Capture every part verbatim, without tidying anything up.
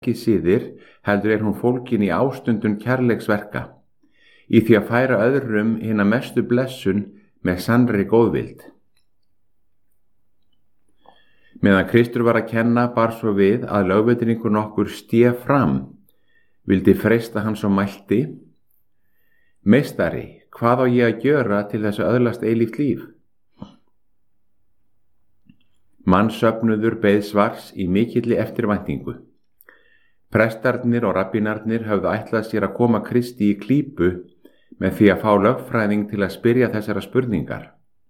ekki síðir, heldur er hún fólkin í ástundun kærleiksverka, í því að færa öðrum hina mestu blessun með sannri góðvild. Meðan Kristur var að kenna bar svo við að lögveitringur nokkur sté fram, vildi freista hann svo mælti: Meistari, hvað á ég að gjöra til þess að öðlast eilíft líf? Mannsöfnuður beið svars í mikilli eftirvæntingu. Prestarnir og rabbínarnir höfðu ætlað sér að koma Kristi í klípu með því að fá lögfræðing til að spyrja þessara spurningar.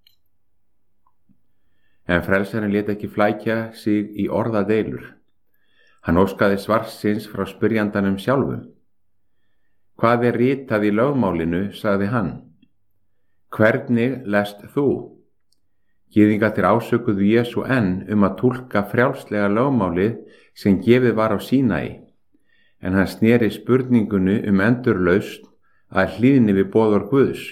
En frelsarinn lét ekki flækja sig í orðadeilur. Hann óskaði svarsins frá spyrjandanum sjálfum. Hvað er ritað í lögmálinu, sagði hann. Hvernig lest þú? Gyðingarnir ásökuðu Jesú enn um að túlka frjálslega lögmálið sem gefið var á Sínai, en hann sneri spurningunni um endurlausn að hlýðni við boðorð Guðs.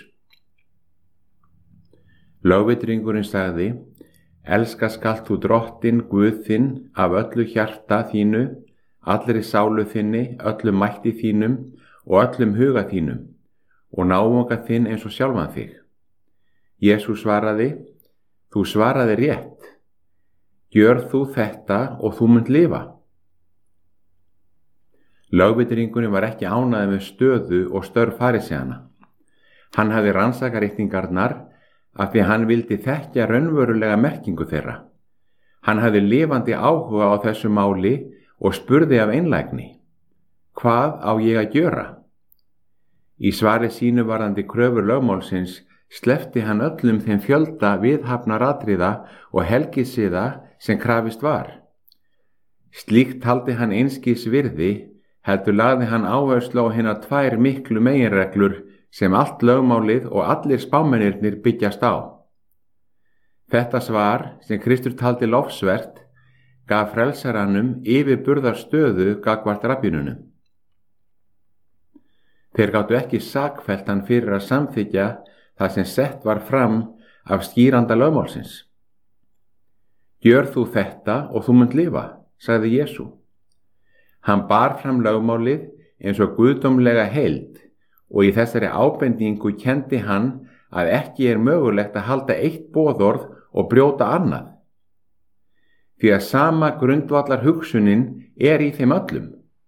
Lögveitringurinn sagði: Elska skalt þú Drottinn Guð þinn af öllu hjarta þínu, allri sálu þinni, öllum mætti þínum og öllum huga þínum, og náunga þinn eins og sjálfan þig. Jesú svaraði: Þú svaraði rétt. Gjör þú þetta og þú munt lifa. Lögveitringurinn var ekki ánægður með stöðu og störf faríseanna. Hann hafði rannsakað ritningarnar af því að hann vildi þekkja raunverulega merkingu þeirra. Hann hafði lifandi áhuga á þessu máli og spurði af einlægni: Hvað á ég að gjöra? Í svari sínu varðandi kröfur lögmálsins sleppti hann öllum þeim fjölda viðhafnaratriða og helgisiða sem krafist var. Slíkt taldi hann einskis virði, heldur lagði hann áherslu á hinar tvær miklu meginreglur sem allt lögmálið og allir spámennirnir byggjast á. Þetta svar, sem Kristur taldi lofsvert, gaf frelsaranum yfirburðar stöðu gagnvart rabbínunum. Þeir gátu ekki sakfellt hann fyrir að samþykkja það sem sett var fram af skýranda lögmálsins. Gjör þú þetta og þú munt lifa, sagði Jesú. Hann bar fram lögmálið eins og guðdómlega heild og í þessari ábendingu kenndi hann að ekki er mögulegt að halda eitt boðorð og brjóta annað. Því að sama grundvallar hugsunin er í þeim öllum.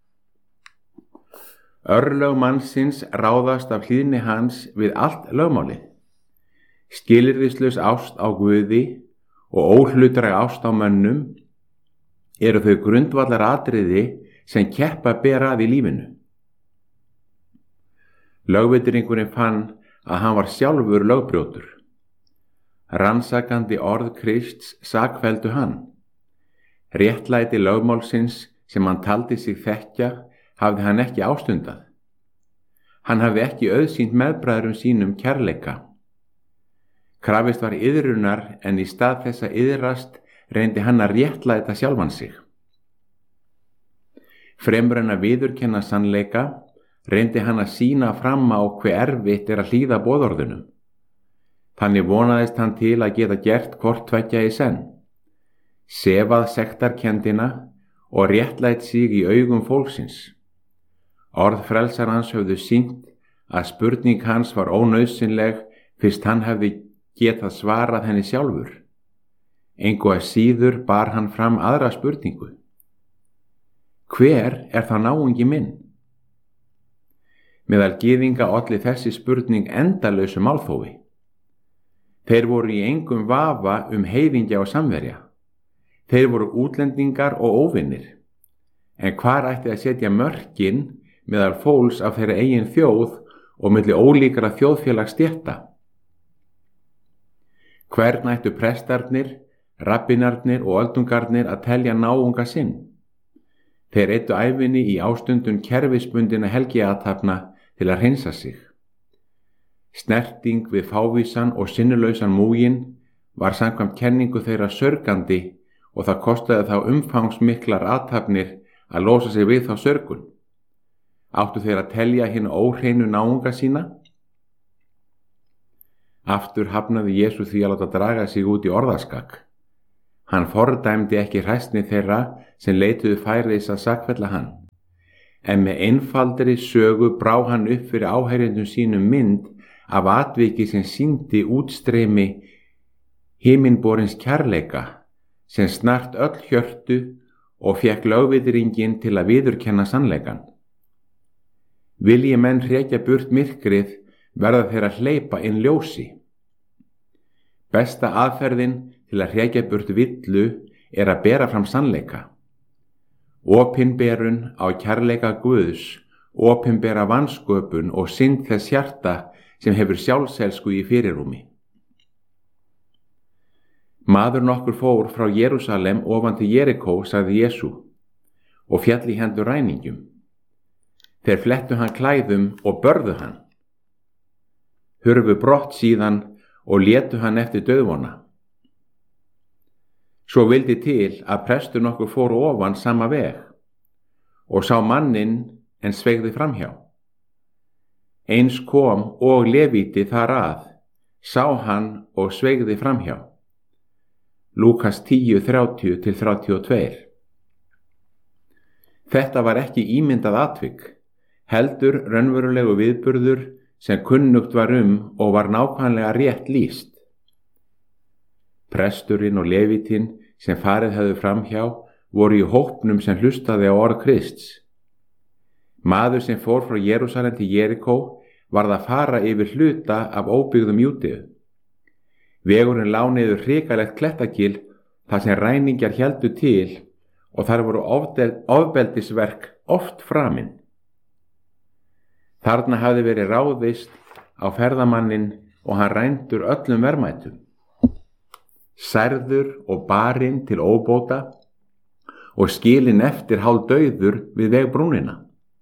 Örlög mannsins ráðast af hlýðni hans við allt lögmálið. Skilyrðislaus ást á Guði og óhlutdræg ást á mönnum eru þau grundvallar atriði sem keppa bera að í lífinu. Lögveitringurinn fann að hann var sjálfur lögbrjótur. Rannsakandi orð Krists sakfelldu hann. Réttlæti lögmálsins sem hann taldi sig þekkja hafði hann ekki ástundað. Hann hafði ekki auðsýnt meðbræðrum sínum kærleika. Krafist var iðrunar en í stað þess að iðrast reyndi hann að réttlæta sjálfan sig. Fremur en að viðurkenna sannleika reyndi hann að sýna fram á hve erfitt er að hlýða boðorðunum. Þannig vonaðist hann til að geta gert hvort tveggja í senn, sefað sektarkenndina og réttlætt sig í augum fólksins. Orð frelsarans höfðu sýnt að spurning hans var ónauðsynleg fyrst hann hefði getað svarað henni sjálfur. Engu að síður bar hann fram aðra spurningu. Hver er þá náungi minn? Meðal gyðinga olli þessi spurning endalausu málþófi. Þeir voru í engum vafa um heiðingja og samverja. Þeir voru útlendingar og óvinnir. En hvar ætti að setja mörkin meðal fólks af þeirra eigin þjóð og milli ólíkra þjóðfélagsstétta? Hvern ættu prestarnir, rabbínarnir og öldungarnir að telja náunga sinn? Þeir eyddu ævinni í ástundun kerfisbundinna helgiathafna til að hreinsa sig. Snerting við fávísan og sinnulausan múgin var samkvæmt kenningu þeirra sörgandi og það kostaði þá umfangsmiklar athafnir að losa sig við þá sörgun. Áttu þeir að telja hina óhreinu náunga sína? Aftur hafnaði Jesú því að láta draga sig út í orðaskak. Hann fordæmdi ekki hræsni þeirra sem leituðu færis að sakfella hann. en með einfaldri sögu brá hann upp fyrir áheyrendum sínum mynd af atviki sem sýndi útstreymi himinborins kærleika sem snart öll hjörtu og fékk lögviðringinn til að viðurkenna sannleikan. Vilji menn hrekja burt myrkrið verða þeir að hleypa inn ljósi. Besta aðferðin til að hrekja burt villu er að bera fram sannleika. Opinberun á kærleika Guðs, opinbera vansköpun og synd þess hjarta sem hefur sjálfselsku í fyrirrúmi. Maður nokkur fór frá Jerúsalem ofan til Jerikó, sagði Jesú, og féll í hendur ræningjum. Þeir flettu hann klæðum og börðu hann. Hurfu brott síðan og létu hann eftir dauðvona. Svo vildi til að prestur nokkur fór ofan sama veg og sá manninn en sveigði framhjá. Eins kom og Levíti þar að, sá hann og sveigði framhjá. Lúkas tíu þrjátíu til þrjátíu og tvö. Þetta var ekki ímyndað atvik, heldur raunverulegu viðburður sem kunnugt var um og var nákvæmlega rétt lýst. Presturinn og Levítinn sem farið höfðu framhjá voru í hópnum sem hlustaði á orð Krists. Maður sem fór frá Jerúsalem til Jerikó varð að fara yfir hluta af óbyggðum Júdeu. Vegurinn lá niður hrikalegt klettakil þar sem ræningjar héldu til og þar voru ofbeldisverk oft framin. Þarna hafði verið ráðist á ferðamanninn og hann rændur öllum verðmætum. Særður og barinn til óbóta og skilinn eftir hálfdauður við vegbrúnina.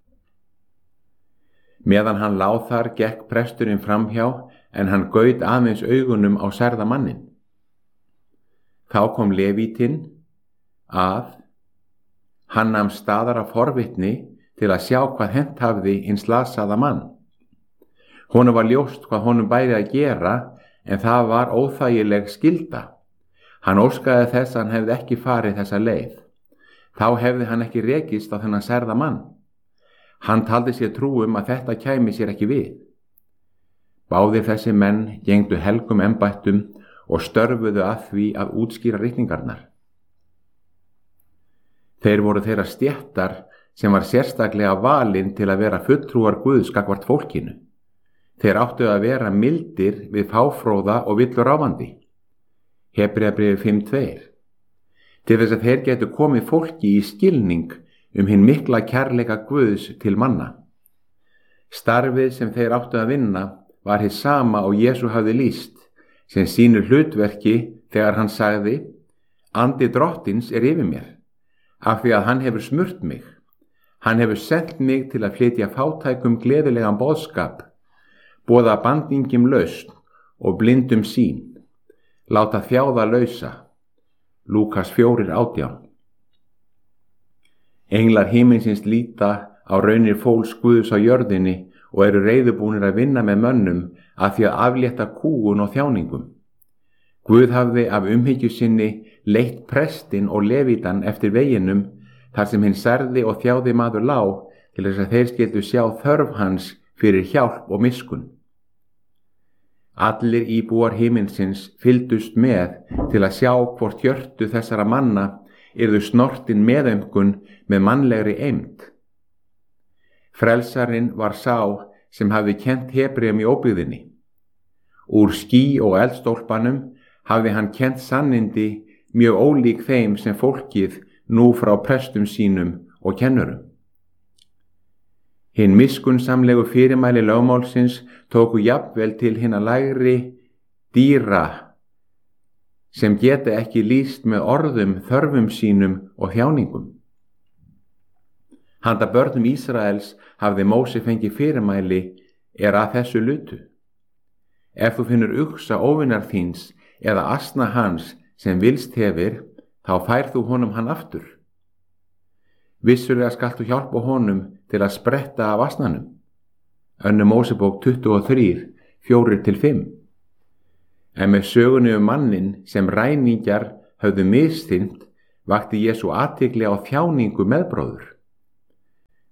Meðan hann lá þar gekk presturinn framhjá en hann gaut aðeins augunum á særða mannin. Þá kom Levítinn að, hann nam staðar af forvitni til að sjá hvað hent hafði hinn slasaða mann. Honum var ljóst hvað honum bæri að gera en það var óþægileg skylda. Hann óskaði þess að hann hefði ekki farið þessa leið. Þá hefði hann ekki rekist á þennan særða mann. Hann taldi sér trú um að þetta kæmi sér ekki við. Báðir þessi menn gengdu helgum embættum og störfuðu að því að útskýra ritningarnar. Þeir voru þeirra stéttar sem var sérstaklega valin til að vera fulltrúar Guðs gagnvart fólkinu. Þeir áttu að vera mildir við fáfróða og villuráfandi. Hebreabréfið fimm tvö. Til þess að þeir getu komið fólki í skilning um hinn mikla kærleika Guðs til manna. Starfið sem þeir áttu að vinna var hið sama og Jesú hafði lýst, sem sínu hlutverki þegar hann sagði: Andi drottins er yfir mér, af því að hann hefur smurt mig. Hann hefur sent mig til að flytja fátækum gleðilegan boðskap, boða bandingjum lausn og blindum sýn, láta þjáða lausa. Lúkas fjórir átján. Englar himinsins líta á raunir fólks Guðs á jörðinni og eru reiðubúnir að vinna með mönnum að því að aflétta kúgun og þjáningum. Guð hafði af umhyggju sinni leitt prestinn og levítan eftir veginum þar sem hinn særði og þjáði maður lá til þess að þeir skyldu sjá þörf hans fyrir hjálp og miskun. Allir íbúar himinsins fylgdust með til að sjá hvort hjörtu þessara manna yrðu snortin meðaumkun með mannlegri eymd. Frelsarinn var sá sem hafði kennt Hebreum í óbyggðinni. Úr ský og eldstólpanum hafði hann kennt sannindi mjög ólík þeim sem fólkið nú frá prestum sínum og kennurum. Hinn miskunnsamlegu fyrirmæli lögmálsins tóku jafnvel til hinna lægri dýra sem geta ekki lýst með orðum þörfum sínum og þjáningum. Handa börnum Ísraels hafði Móse fengið fyrirmæli er að þessu lutu. Ef þú finnur uxa óvinar þíns eða asna hans sem vilst hefir, þá fær þú honum hann aftur. Vissulega skalt þú hjálpa honum til að spretta af asnanum. Önnur Mósebók tuttugu og þrjú, fjórir til fimm. En með sögunni um mannin sem ræningjar höfðu misþyrmt vakti Jesú athygli á þjáningu meðbróður.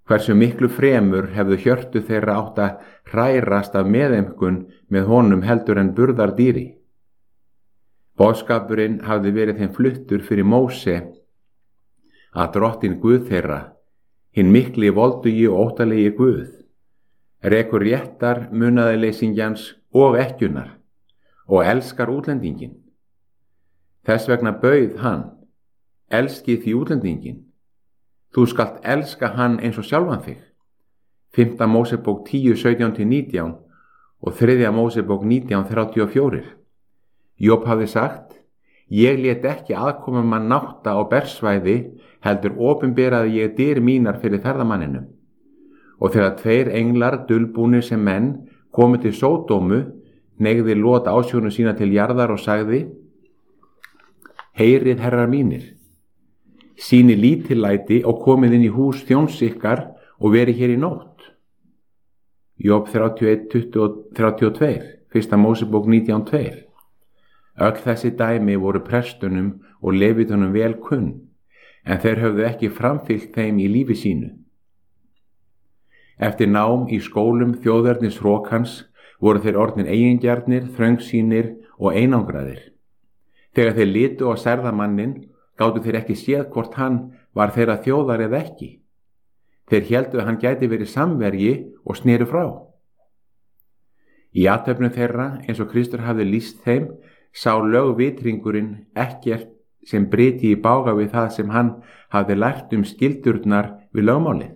Hversu miklu fremur hefðu hjörtu þeirra átt að hrærast af meðemkun með honum heldur en burðar dýri. Boðskapurinn hafði verið þeim fluttur fyrir Móse að drottinn Guð þeirra, hinn mikli voldugi og óttalegi Guð, rekur réttar munaðarleysingjans og ekkjunnar og elskar útlendingin. Þess vegna bauð hann, elski því útlendingin, þú skalt elska hann eins og sjálfan þig. Fimmta Mósebók tíu sautján til nítján og þriðja Mósebók nítján þrjátíu og fjögur. Job hafði sagt, ég lét ekki aðkoma mann nátta á bersvæði, heldur opinberaði ég dyr mínar fyrir ferðamanninum. Og þegar tveir englar dulbúnir sem menn komu til Sódómu, hneigði Lot ásjónu sína til jarðar og sagði, heyrið herrar mínir, síni lítillæti og komið inn í hús þjóns ykkar og verið hér í nótt. Job þrjátíu og eitt tuttugu þrjátíu og tvö, fyrsta Mósebók nítján tvö. Öll þessi dæmi voru prestunum og levítunum vel kunn, en þeir höfðu ekki framfylgt þeim í lífi sínu. Eftir nám í skólum þjóðernis hrókans voru þeir orðnir eigingjarnir, þröngsýnir og einangraðir. Þegar þeir litu á særðamannin, gátu þeir ekki séð hvort hann var þeirra þjóðar eða ekki. Þeir héldu að hann gæti verið samverji og sneru frá. Í athöfnum þeirra, eins og Kristur hafði lýst þeim, sá lögvitringurinn ekkert sem bryti í bága við það sem hann hafði lært um skildurnar við lögmálið.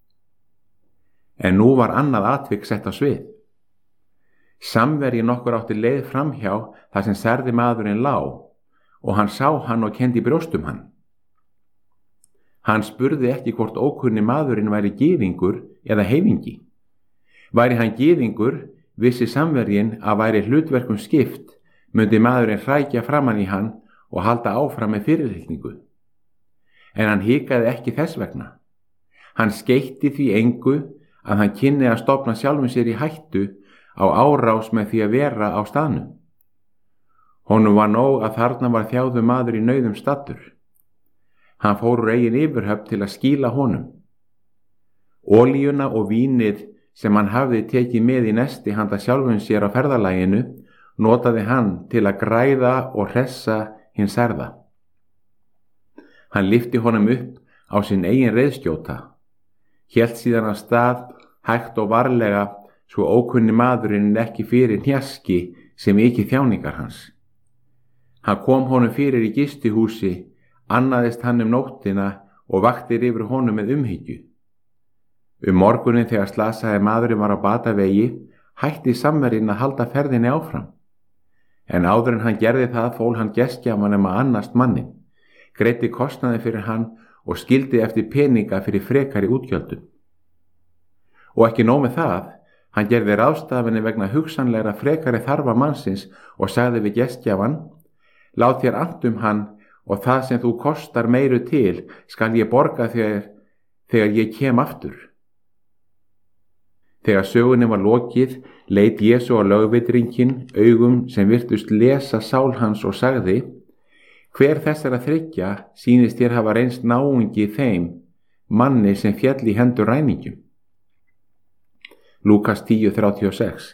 En nú var annað atvik sett á svið. Samverji nokkur átti leið framhjá þar sem særði maðurinn lá og hann sá hann og kenndi brjóstum hann. Hann spurði ekki hvort ókunni maðurinn væri gyðingur eða heifingi. Væri hann gyðingur, vissi samverjinn að væri hlutverkum skipt, myndi maðurinn hrækja framan í hann og halda áfram með fyrirlitningu. En hann hikaði ekki þess vegna. Hann skeytti því engu að hann kynni að stofna sjálfum sér í hættu á árás með því að vera á staðnum. Honum var nóg að þarna var þjáður maður í nauðum staddur. Hann fór úr eigin yfirhöfn til að skýla honum. Olíuna og vínið sem hann hafði tekið með í nesti handa sjálfum sér á ferðalaginu notaði hann til að græða og hressa hinn særða. Hann lyfti honum upp á sinn eigin reiðskjóta, hélt síðan af stað hægt og varlega svo ókunni maðurinn ekki fyrir hnjaski sem ekki þjáningar hans. Hann kom honum fyrir í gistihúsi, annaðist hann um nóttina og vaktir yfir honum með umhyggju. Um morgunin þegar slasaði maðurinn var á batavegi, hætti samverjinn að halda ferðinni áfram. En áður en hann gerði það fól hann gestgjafanum að annast mannin, greiddi kostnaði fyrir hann og skildi eftir peninga fyrir frekari útgjöldum. Og ekki nóg með það, hann gerði ráðstafinni vegna hugsanlegra frekari þarfa mannsins og sagði við gestgjafan, lát þér annt um hann og það sem þú kostar meiru til skal ég borga þér þegar ég kem aftur. Þegar sögunni var lokið, leit Jesú á lögvitringinn augum sem virtust lesa sál hans og sagði, hver þessara þriggja sýnist þér hafa reynst náungi þeim, manni sem féll í hendur ræningjum? Lúkas tíu þrjátíu og sex.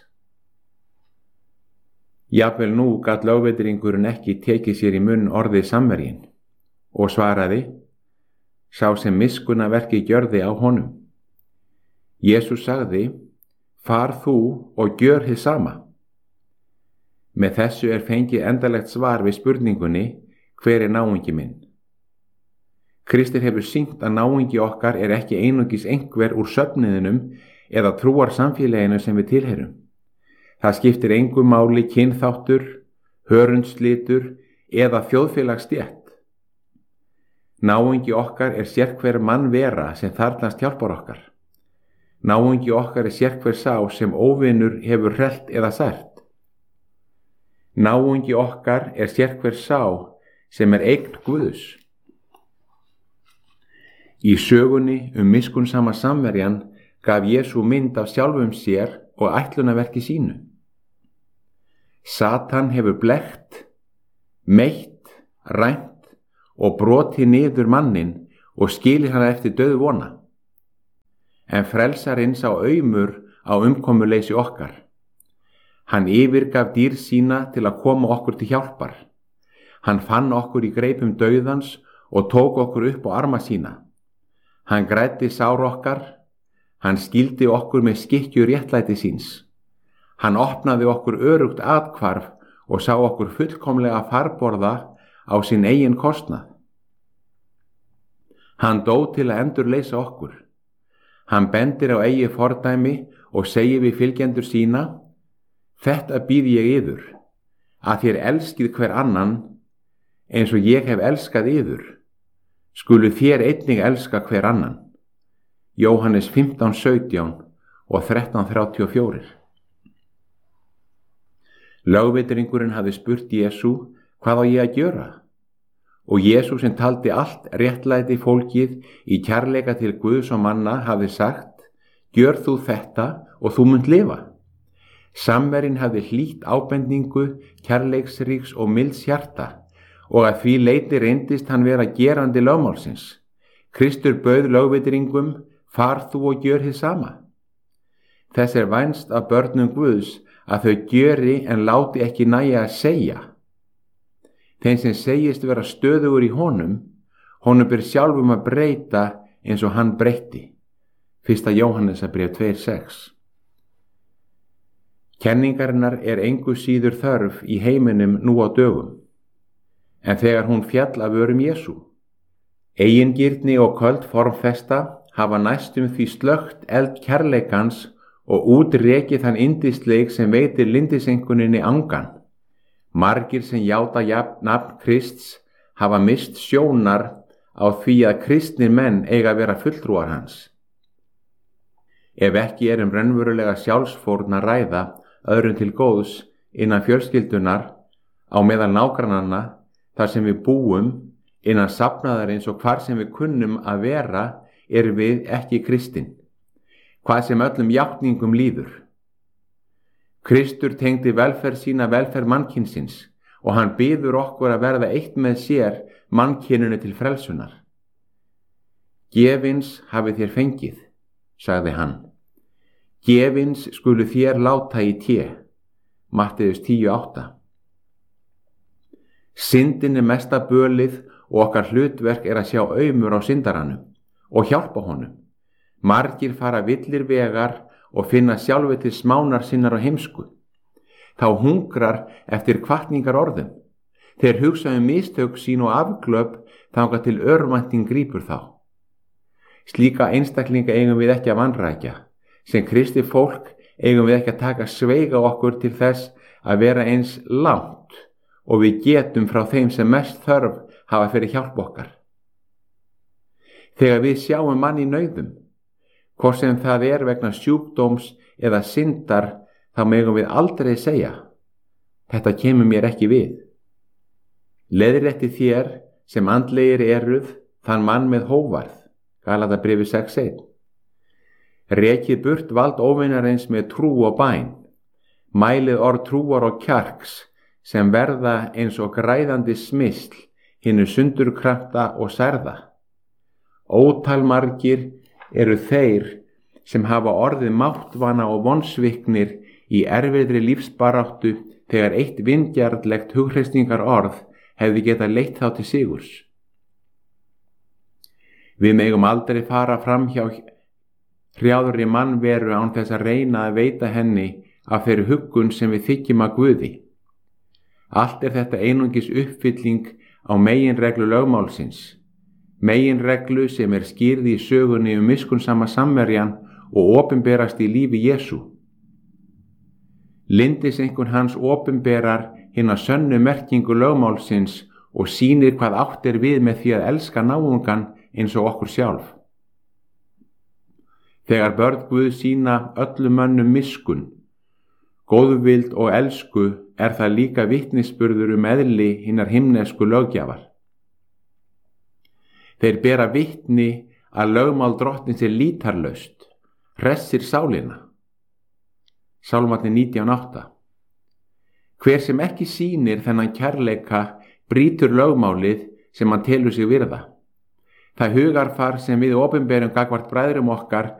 Jafnvel nú gat lögvitringurinn ekki tekið sér í munn orðið samverjinn og svaraði, sá sem miskunnaverki gjörði á honum. Jesús sagði, far þú og gjör hið sama. Með þessu er fengið endanlegt svar við spurningunni, hver er náungi minn? Kristur hefur sýnt að náungi okkar er ekki einungis einhver úr söfniðinum eða trúar samfélaginu sem við tilheyrum. Það skiptir engu máli kynþáttur, hörundslitur eða þjóðfélagsstétt. Náungi okkar er sérhver mann vera sem þarfnast hjálpar okkar. Náungi okkar er sérhver sá sem óvinur hefur hrellt eða sært. Náungi okkar er sérhver sá sem er eign Guðs. Í sögunni um miskunnsama samverjan gaf Jesú mynd af sjálfum sér og ætlunarverki sínu. Satan hefur blekkt, meitt, rænt og brotið niður mannin og skilið hana eftir dauðvona. en frelsarinn sá aumur á umkomuleysi okkar. Hann yfirgaf dýr sína til að koma okkur til hjálpar. Hann fann okkur í greipum dauðans og tók okkur upp á arma sína. Hann græddi sár okkar, hann skildi okkur með skikkju réttlæti síns. Hann opnaði okkur örugt athvarf og sá okkur fullkomlega farborða á sinn eigin kostnað. Hann dó til að endurleysa okkur. Hann bendir á eigi fordæmi og segir við fylgjendur sína: Þetta býð ég yður, að þér elskið hver annan, eins og ég hef elskað yður, skulu þér einnig elska hver annan. Jóhannes fimmtán sautján og þrettán þrjátíu og fjögur. Lögvitringurinn hafði spurt Jesú: Hvað á ég að gjöra? Og Jesú, sem taldi allt réttlæti fólkið í kærleika til Guðs og manna, hafði sagt: Gjör þú þetta og þú munt lifa. Samverinn hafði hlýtt ábendingu kærleiksríks og milds hjarta, og að því leyti reyndist hann vera gerandi lögmálsins. Kristur bauð lögvitringum: Far þú og gjör hið sama. Þess er vænst af börnum Guðs að þau gjöri en láti ekki nægja að segja. Þeim sem segist vera stöðugur í honum, honum ber sjálfum að breyta eins og hann breytti. Fyrsta Jóhannesarbréf tvö sex. Kenningarinnar er engu síður þörf í heiminum nú á dögum, en þegar hún fjall af vörum Jesú. Eigingirni og köld formfesta hafa næstum því slökkt eld kærleikans og útrekið þann yndisleik sem veitir lindisenkuninni angan. Margir sem játa nafn Krists hafa mist sjónar á því að kristnir menn eiga að vera fulltrúar hans. Ef ekki er um raunverulega sjálfsfórn að ræða öðrum til góðs innan fjölskyldunar, á meðal nágrannanna, þar sem við búum, innan safnaðarins og hvar sem við kunnum að vera, erum við ekki kristinn, hvað sem öllum játningum líður. Kristur tengdi velferð sína velferð mannkynsins og hann biður okkur að verða eitt með sér mannkyninu til frelsunar. Gefins hafið þér fengið, sagði hann. Gefins skulu þér láta í té. Matteus tíu átta. Syndin er mesta bölið og okkar hlutverk er að sjá aumur á syndaranum og hjálpa honum. Margir fara villir vegar og finna sjálfi til smánar sinnar á heimsku. Þá hungrar eftir hvatningar orðum. Þeir hugsa um mistök sín og afglöp þangað til örvænting grípur þá. Slíka einstaklinga eigum við ekki að vanrækja. Sem kristið fólk eigum við ekki að taka sveig á okkur til þess að vera eins langt og við getum frá þeim sem mest þörf hafa fyrir hjálp okkar. Þegar við sjáum mann í nauðum, hvort sem það er vegna sjúkdóms eða syndar, þá megum við aldrei segja: Þetta kemur mér ekki við. Leiðrétti þér sem andlegir eruð þann mann með hóvarð. Galatabréfið sex eitt. Rekið burt vald óvinarins með trú og bæn. Mælið orð trúar og kjarks sem verða eins og græðandi smisl hinu sundurkrafta og særða. Ótal margir eru þeir sem hafa orðið máttvana og vonsviknir í erfiðri lífsbaráttu þegar eitt vingjarnlegt hughreysingar orð hefði getað leitt þá til sigurs. Við megum aldrei fara fram hjá hrjáðri mannveru án þess að reyna að veita henni af þeirri huggun sem við þykjum að Guði. Allt er þetta einungis uppfylling á meginreglu lögmálsins, meginreglu sem er skýrð í sögunni um miskunnsama samverjan og opinberast í lífi Jesú. Lindisengun hans opinberar hina sönnu merkingu lögmálsins og sýnir hvað átt er við með því að elska náungan eins og okkur sjálf. Þegar börn Guð sýna öllum mönnum miskunn, góðvild og elsku, er það líka vitnisburður um eðli hinnar himnesku löggjafar. Þeir bera vitni að lögmál drottins er lítarlaust, hressir sálina. Sálmarnir nítján átta. Hver sem ekki sýnir þennan kærleika brýtur lögmálið sem hann telur sig virða. Það hugarfar sem við opinberum gagnvart bræðrum okkar